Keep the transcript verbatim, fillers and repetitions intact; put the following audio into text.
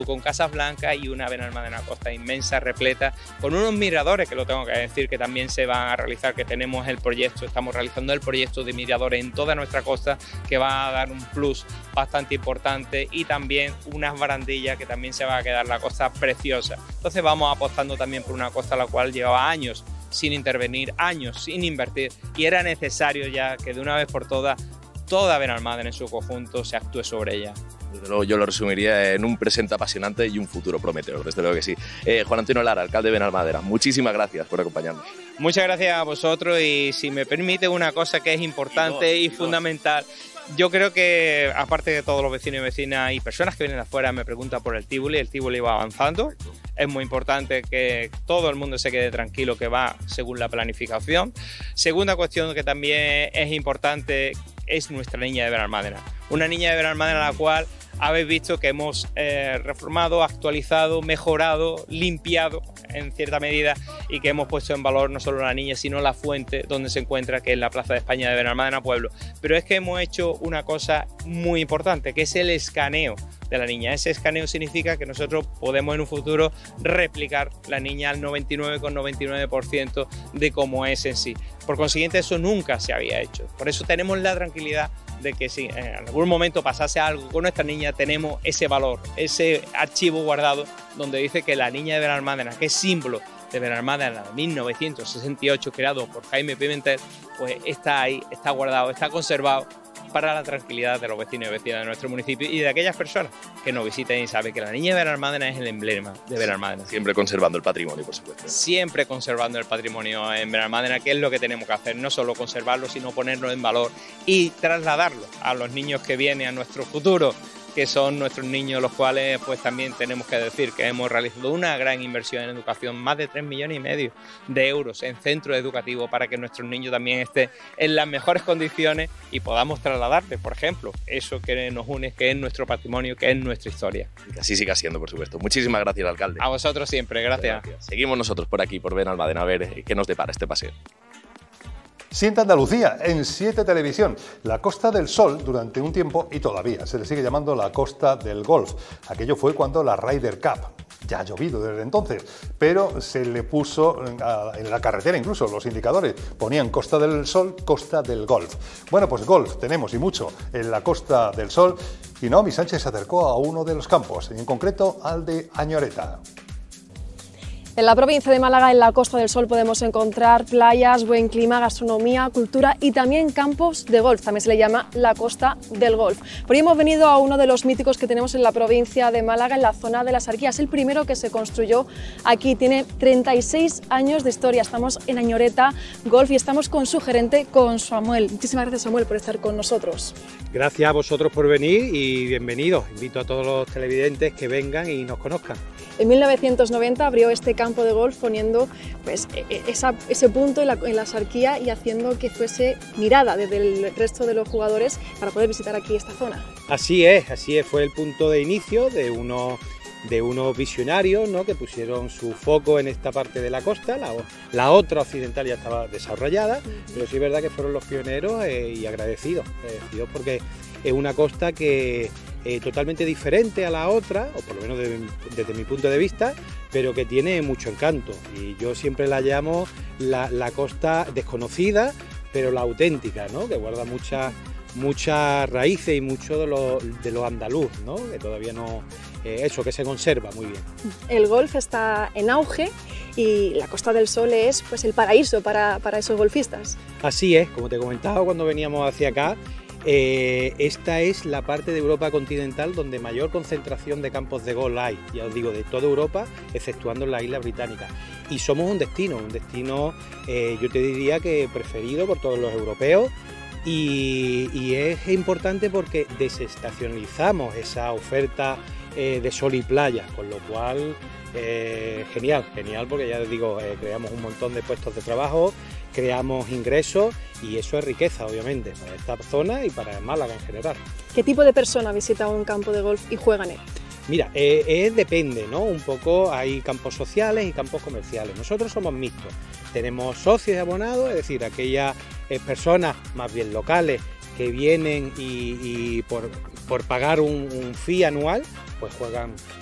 con casas blancas y una Benalmádena Costa inmensa, repleta, con unos miradores, que lo tengo que decir, que también se van a realizar, que tenemos el proyecto, estamos realizando el proyecto de miradores en toda nuestra costa, que va a dar un plus bastante importante, y también unas barandillas que también se va a quedar la costa preciosa. Entonces vamos apostando también por una costa la cual llevaba años sin intervenir, años sin invertir, y era necesario ya que de una vez por todas toda Benalmádena en su conjunto se actúe sobre ella. Desde luego yo lo resumiría en un presente apasionante y un futuro prometedor, desde luego que sí. Eh, Juan Antonio Lara, alcalde de Benalmádena, muchísimas gracias por acompañarnos. Muchas gracias a vosotros, y si me permite una cosa que es importante y, dos, y, y fundamental, yo creo que aparte de todos los vecinos y vecinas y personas que vienen de afuera me preguntan por el Tívoli, el Tívoli va avanzando, es muy importante que todo el mundo se quede tranquilo que va según la planificación. Segunda cuestión que también es importante es nuestra niña de Benalmádena, una niña de Benalmádena la cual habéis visto que hemos eh, reformado, actualizado, mejorado, limpiado en cierta medida, y que hemos puesto en valor no solo la niña sino la fuente donde se encuentra, que es la Plaza de España de Benalmádena Pueblo. Pero es que hemos hecho una cosa muy importante, que es el escaneo de la niña. Ese escaneo significa que nosotros podemos en un futuro replicar la niña al noventa y nueve coma noventa y nueve por ciento de cómo es en sí. Por consiguiente, eso nunca se había hecho. Por eso tenemos la tranquilidad de que si en algún momento pasase algo con nuestra niña, tenemos ese valor, ese archivo guardado donde dice que la niña de Benalmádena, que es símbolo de Benalmádena de mil novecientos sesenta y ocho, creado por Jaime Pimentel, pues está ahí, está guardado, está conservado para la tranquilidad de los vecinos y vecinas de nuestro municipio y de aquellas personas que nos visiten y saben que la niña de Benalmádena es el emblema de Benalmádena. Siempre conservando el patrimonio, por supuesto. Siempre conservando el patrimonio en Benalmádena, que es lo que tenemos que hacer, no solo conservarlo, sino ponerlo en valor y trasladarlo a los niños que vienen, a nuestro futuro, que son nuestros niños, los cuales pues también tenemos que decir que hemos realizado una gran inversión en educación, más de tres millones y medio de euros en centros educativos para que nuestros niños también estén en las mejores condiciones y podamos trasladarles, por ejemplo, eso que nos une, que es nuestro patrimonio, que es nuestra historia. Y que así siga siendo, por supuesto. Muchísimas gracias, alcalde. A vosotros siempre, gracias. gracias. Seguimos nosotros por aquí, por Benalmádena, a ver qué nos depara este paseo. Siente Andalucía en siete Televisión. La Costa del Sol durante un tiempo, y todavía se le sigue llamando la Costa del Golf. Aquello fue cuando la Ryder Cup. Ya ha llovido desde entonces, pero se le puso en la carretera, incluso los indicadores ponían Costa del Sol, Costa del Golf. Bueno, pues golf tenemos y mucho en la Costa del Sol, y Naomi Sánchez se acercó a uno de los campos, en concreto al de Añoreta. En la provincia de Málaga, en la Costa del Sol, podemos encontrar playas, buen clima, gastronomía, cultura y también campos de golf. También se le llama la Costa del Golf. Por ello hemos venido a uno de los míticos que tenemos en la provincia de Málaga, en la zona de las Arquías. El primero que se construyó aquí, tiene treinta y seis años de historia. Estamos en Añoreta Golf y estamos con su gerente, con Samuel. Muchísimas gracias, Samuel, por estar con nosotros. Gracias a vosotros por venir y bienvenidos. Invito a todos los televidentes que vengan y nos conozcan. En mil novecientos noventa abrió este campo de golf poniendo pues, esa, ese punto en la, en la Sarquía y haciendo que fuese mirada desde el resto de los jugadores para poder visitar aquí esta zona. Así es, así es, fue el punto de inicio de unos, de unos visionarios, ¿no?, que pusieron su foco en esta parte de la costa. La, la otra occidental ya estaba desarrollada, uh-huh. pero sí es verdad que fueron los pioneros eh, y agradecidos, agradecidos porque es una costa que Eh, totalmente diferente a la otra, o por lo menos de, desde mi punto de vista, pero que tiene mucho encanto, y yo siempre la llamo la, la costa desconocida, pero la auténtica, ¿no?, que guarda muchas muchas raíces y mucho de lo, de lo andaluz, ¿no?, que todavía no, eh, eso, que se conserva muy bien. El golf está en auge y la Costa del Sol es pues el paraíso para, para esos golfistas. Así es, como te comentaba cuando veníamos hacia acá, Eh, esta es la parte de Europa continental donde mayor concentración de campos de golf hay, ya os digo, de toda Europa, exceptuando las Islas Británicas. Y somos un destino, un destino eh, yo te diría que preferido por todos los europeos, y, y es importante porque desestacionalizamos esa oferta eh, de sol y playa, con lo cual eh, genial, genial porque ya os digo, eh, creamos un montón de puestos de trabajo, creamos ingresos y eso es riqueza, obviamente, para esta zona y para Málaga en general. ¿Qué tipo de persona visita un campo de golf y juega en él? Mira, eh, eh, depende, ¿no? Un poco, hay campos sociales y campos comerciales. Nosotros somos mixtos, tenemos socios y abonados, es decir, aquellas eh, personas más bien locales que vienen y, y por, por pagar un, un fee anual, pues juegan